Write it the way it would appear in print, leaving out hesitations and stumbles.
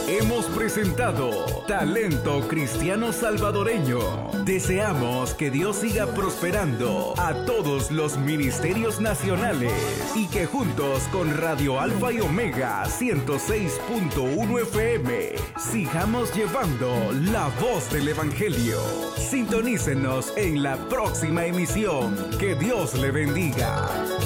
Hemos presentado Talento Cristiano Salvadoreño. Deseamos que Dios siga prosperando a todos los ministerios nacionales y que juntos con Radio Alfa y Omega 106.1 FM sigamos llevando la voz del Evangelio. Sintonícenos en la próxima emisión. Que Dios le bendiga.